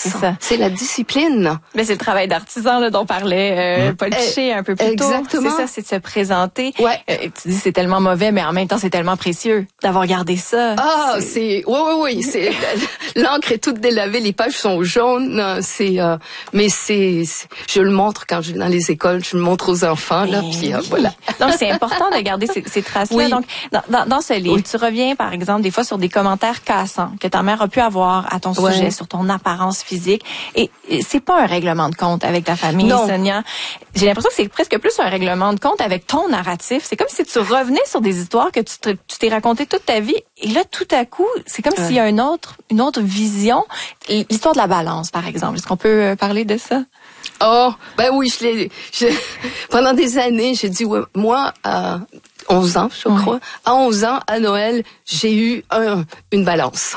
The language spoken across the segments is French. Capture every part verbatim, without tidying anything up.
c'est ça. C'est la discipline. Mais c'est le travail d'artisan là, dont parlait euh, Paul Piché un peu plus tôt. Exactement. C'est ça, c'est de se présenter. Ouais. Euh, tu dis c'est tellement mauvais, mais en même temps c'est tellement précieux d'avoir gardé ça. Ah, c'est, c'est... oui, oui, oui. C'est l'encre est toute délavée, les pages sont jaunes. C'est, euh... mais c'est, c'est, je le montre quand je vais dans les écoles, je le montre aux enfants là, Et puis euh, oui. voilà. Donc c'est important de garder ces, ces traces-là. Oui. Donc dans, dans, dans ce livre, Oui. tu reviens par exemple des fois sur des commentaires cassants que ta mère a pu avoir à ton Ouais. sujet, sur ton apparence physique. Et, et c'est pas un règlement de compte avec ta famille, Non. Sonia. J'ai l'impression que c'est presque plus un règlement de compte avec ton narratif. C'est comme si tu revenais sur des histoires que tu, te, tu t'es raconté toute ta vie. Et là, tout à coup, c'est comme Ouais. s'il y a une autre, une autre vision. L'histoire de la balance, par exemple. Est-ce qu'on peut parler de ça? Oh, ben oui, je l'ai, je, pendant des années, j'ai dit, ouais, moi, à onze ans, je crois, ouais. à onze ans, à Noël, j'ai eu un, une balance.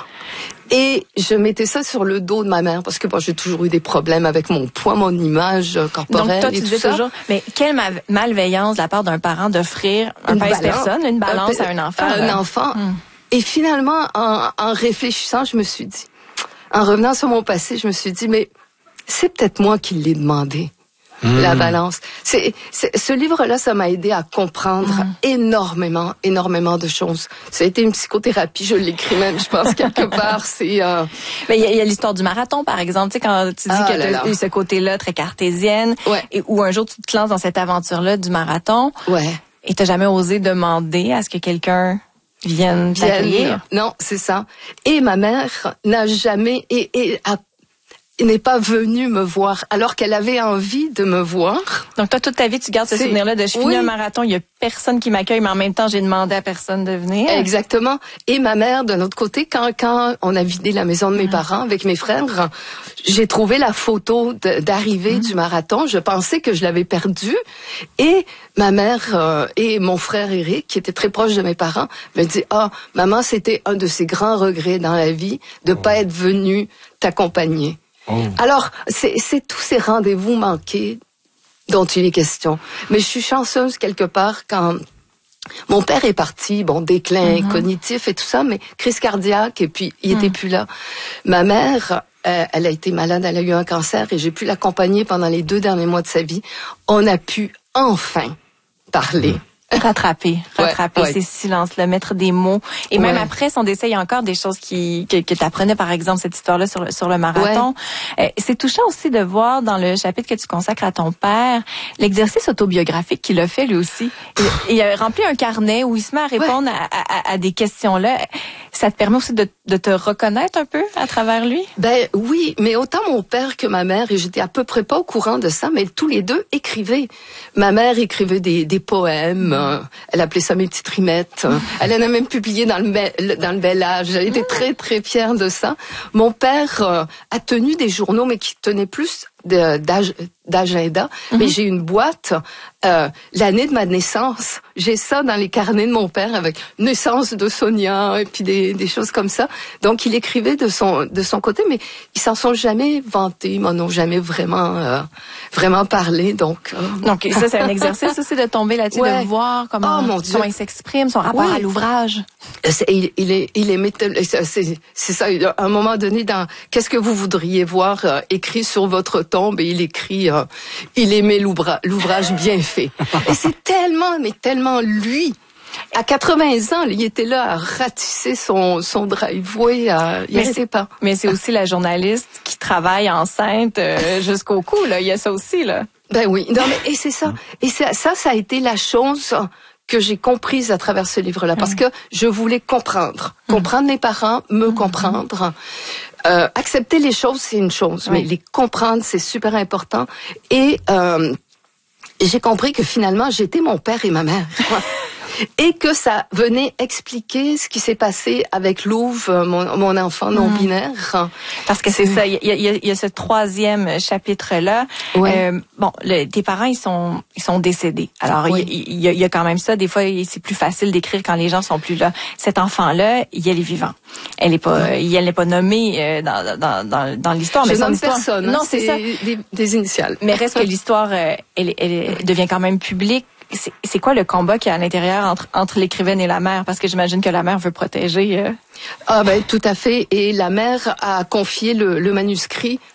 Et je mettais ça sur le dos de ma mère parce que bon, j'ai toujours eu des problèmes avec mon poids, mon image corporelle. Donc toi, tu et disais tout ça. toujours, mais quelle ma- malveillance de la part d'un parent d'offrir un Une pèse-personne, une balance un, à un enfant. À un là. enfant. Hum. Et finalement, en, en réfléchissant, je me suis dit, en revenant sur mon passé, je me suis dit, mais c'est peut-être moi qui l'ai demandé. Mmh. La balance. C'est, c'est, ce livre-là, ça m'a aidé à comprendre mmh. énormément, énormément de choses. Ça a été une psychothérapie, je l'écris même, je pense, quelque part. C'est. Euh... Mais il y, y a l'histoire du marathon, par exemple. Tu sais, quand tu dis ah, que tu as eu ce côté-là très cartésienne, ouais. et où un jour tu te lances dans cette aventure-là du marathon, ouais. et t'as jamais osé demander à ce que quelqu'un vienne t'accueillir. Non, c'est ça. Et ma mère n'a jamais et, et a n'est pas venue me voir, alors qu'elle avait envie de me voir. Donc toi, toute ta vie, tu gardes ce c'est... souvenir-là de je finis oui. un marathon, il y a personne qui m'accueille, mais en même temps, j'ai demandé à personne de venir. Exactement. Et ma mère, de l'autre côté, quand quand on a vidé la maison de mes mmh. parents avec mes frères, j'ai trouvé la photo de, d'arrivée mmh. du marathon. Je pensais que je l'avais perdue. Et ma mère euh, et mon frère Éric, qui était très proche de mes parents, me dit « Ah, maman, c'était un de ses grands regrets dans la vie de oh. pas être venue t'accompagner. » Oh. Alors, c'est, c'est tous ces rendez-vous manqués dont il est question. Mais je suis chanceuse quelque part quand mon père est parti, bon, déclin mm-hmm. cognitif et tout ça, mais crise cardiaque, et puis il mm. était plus là. Ma mère, euh, elle a été malade, elle a eu un cancer, et j'ai pu l'accompagner pendant les deux derniers mois de sa vie. On a pu enfin parler. Mm. Rattraper, rattraper ouais, ouais. ces silences-là, mettre des mots. Et même ouais. après, son décès, il y a encore des choses qui, que, que tu apprenais, par exemple, cette histoire-là sur le, sur le marathon. Ouais. Euh, c'est touchant aussi de voir dans le chapitre que tu consacres à ton père, l'exercice autobiographique qu'il a fait lui aussi. Il, il a rempli un carnet où il se met à répondre ouais. à, à, à des questions-là. Ça te permet aussi de, de te reconnaître un peu à travers lui? Ben oui, mais autant mon père que ma mère, et j'étais à peu près pas au courant de ça, mais tous les deux écrivaient. Ma mère écrivait des, des poèmes. Euh, elle appelait ça mes petites rimettes. Elle en a même publié dans le, be- dans le Bel Âge. Elle était très, très fière de ça. Mon père euh, a tenu des journaux, mais qui tenaient plus de, d'ag- d'agenda. Mm-hmm. Mais j'ai une boîte, euh, l'année de ma naissance. J'ai ça dans les carnets de mon père avec naissance de Sonia et puis des, des choses comme ça. Donc, il écrivait de son, de son côté, mais ils s'en sont jamais vantés. Ils m'en ont jamais vraiment, euh, vraiment parlé. Donc, euh... donc ça, c'est un exercice aussi de tomber là-dessus, ouais. de voir comment, oh, comment il s'exprime, son rapport oui. à l'ouvrage. C'est, il, il est, il est, c'est, c'est ça. À un moment donné, dans qu'est-ce que vous voudriez voir euh, écrit sur votre tombe, et il écrit, euh, il aimait l'ouvrage, l'ouvrage bien fait. Et c'est tellement, mais tellement lui. À quatre-vingts ans, il était là à ratisser son, son driveway. À, il mais, c'est pas. mais c'est aussi la journaliste qui travaille enceinte euh, jusqu'au cou. Là, il y a ça aussi là. Ben oui. Non mais et c'est ça. Et ça, ça, ça a été la chose que j'ai comprise à travers ce livre-là, parce que je voulais comprendre, comprendre mes parents, me comprendre. Euh, accepter les choses, c'est une chose, oui. mais les comprendre, c'est super important. Et euh, j'ai compris que finalement, j'étais mon père et ma mère. Et que ça venait expliquer ce qui s'est passé avec Louve, mon, mon enfant non-binaire. Parce que c'est ça, il y a, y, a, y a ce troisième chapitre-là. Ouais. Euh, bon, le, tes parents, ils sont ils sont décédés. Alors, il oui. y, y, y a quand même ça. Des fois, c'est plus facile d'écrire quand les gens sont plus là. Cet enfant-là, il est vivant. Elle est pas, oui. elle n'est pas nommée dans, dans, dans, dans l'histoire. Je mais son nomme histoire, personne. Non, c'est, c'est ça. Des, des initiales. Mais reste que l'histoire, elle, elle, elle devient quand même publique. C'est, c'est quoi le combat qu'il y a à l'intérieur entre, entre l'écrivaine et la mère? Parce que j'imagine que la mère veut protéger... Euh... Ah ben tout à fait. Et la mère a confié le, le manuscrit